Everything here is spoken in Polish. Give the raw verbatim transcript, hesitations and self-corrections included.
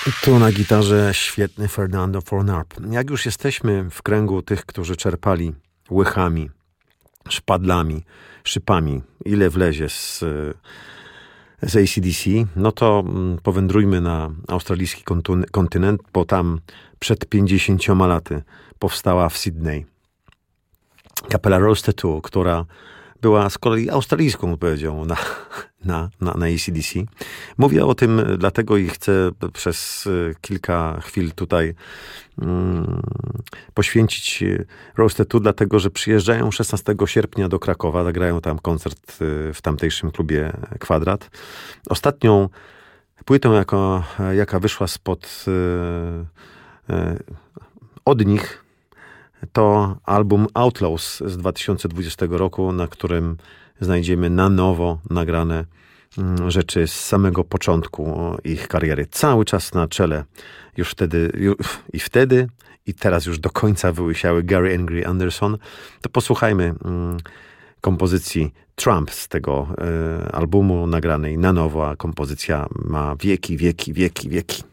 Tu na gitarze świetny Fernando Fornarp. Jak już jesteśmy w kręgu tych, którzy czerpali łychami, szpadlami, szypami, ile wlezie z, z A C D C, no to powędrujmy na australijski kontynent, bo tam przed pięćdziesięcioma laty powstała w Sydney kapela Rose Tattoo, która była z kolei australijską odpowiedzią na, na, na, na A C D C. Mówię o tym dlatego i chcę przez kilka chwil tutaj um, poświęcić Rose Tattoo, dlatego że przyjeżdżają szesnastego sierpnia do Krakowa, zagrają tam koncert w tamtejszym klubie Kwadrat. Ostatnią płytą, jaka, jaka wyszła spod e, e, od nich, to album Outlaws z dwa tysiące dwudziestego roku, na którym znajdziemy na nowo nagrane rzeczy z samego początku ich kariery. Cały czas na czele już wtedy już, i wtedy i teraz już do końca wyłysiały Gary Angry Anderson. To posłuchajmy mm, kompozycji Trump z tego y, albumu nagranej na nowo, a kompozycja ma wieki, wieki, wieki, wieki.